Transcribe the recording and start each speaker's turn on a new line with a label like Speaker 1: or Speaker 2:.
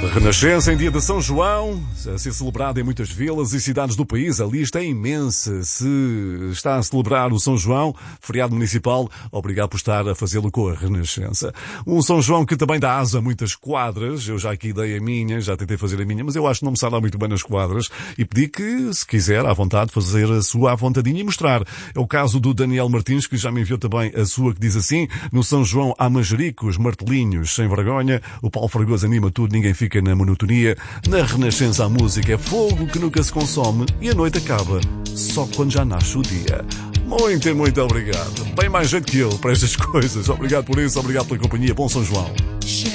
Speaker 1: Renascença em dia de São João, a ser celebrado em muitas vilas e cidades do país. A lista é imensa. Se está a celebrar o São João, feriado municipal, obrigado por estar a fazê-lo com a Renascença. Um São João que também dá asa a muitas quadras. Eu já aqui dei a minha, já tentei fazer a minha, mas eu acho que não me sai lá muito bem nas quadras. E pedi que, se quiser, à vontade, fazer a sua à vontadinha e mostrar. É o caso do Daniel Martins, que já me enviou também a sua, que diz assim: no São João há manjericos, martelinhos, sem vergonha. O Paulo Fragoso anima tudo, ninguém fica na monotonia. Na Renascença a música é fogo que nunca se consome e a noite acaba só quando já nasce o dia. Muito obrigado. Bem mais jeito que eu para estas coisas. Obrigado por isso, obrigado pela companhia. Bom São João.